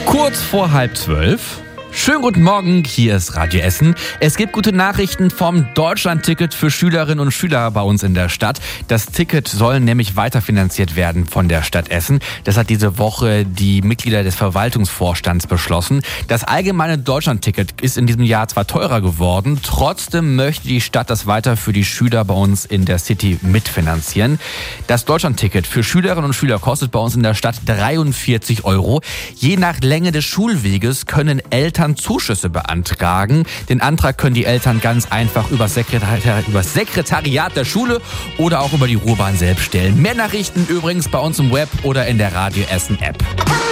Kurz vor 11:30. Schönen guten Morgen, hier ist Radio Essen. Es gibt gute Nachrichten vom Deutschland-Ticket für Schülerinnen und Schüler bei uns in der Stadt. Das Ticket soll nämlich weiterfinanziert werden von der Stadt Essen. Das hat diese Woche die Mitglieder des Verwaltungsvorstands beschlossen. Das allgemeine Deutschland-Ticket ist in diesem Jahr zwar teurer geworden, trotzdem möchte die Stadt das weiter für die Schüler bei uns in der City mitfinanzieren. Das Deutschland-Ticket für Schülerinnen und Schüler kostet bei uns in der Stadt 43 €. Je nach Länge des Schulweges können Eltern Zuschüsse beantragen. Den Antrag können die Eltern ganz einfach über Sekretariat der Schule oder auch über die Ruhrbahn selbst stellen. Mehr Nachrichten übrigens bei uns im Web oder in der Radio Essen App.